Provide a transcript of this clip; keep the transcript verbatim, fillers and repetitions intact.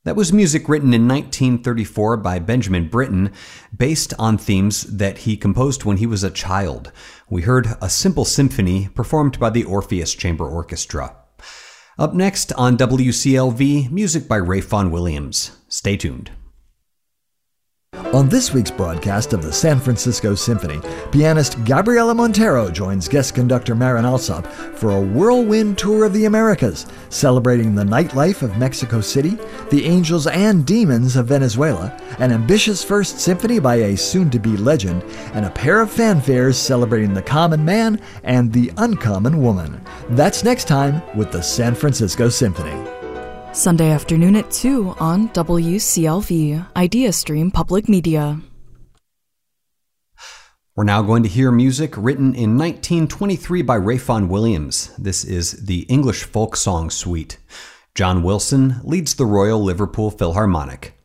That was music written in nineteen thirty-four by Benjamin Britten, based on themes that he composed when he was a child. We heard A Simple Symphony, performed by the Orpheus Chamber Orchestra. Up next on W C L V, music by Ray Vaughan Williams. Stay tuned. On this week's broadcast of the San Francisco Symphony, pianist Gabriela Montero joins guest conductor Marin Alsop for a whirlwind tour of the Americas, celebrating the nightlife of Mexico City, the angels and demons of Venezuela, an ambitious first symphony by a soon-to-be legend, and a pair of fanfares celebrating the common man and the uncommon woman. That's next time with the San Francisco Symphony. Sunday afternoon at two on W C L V, IdeaStream Public Media. We're now going to hear music written in nineteen twenty-three by Ray Vaughan Williams. This is the English Folk Song Suite. John Wilson leads the Royal Liverpool Philharmonic.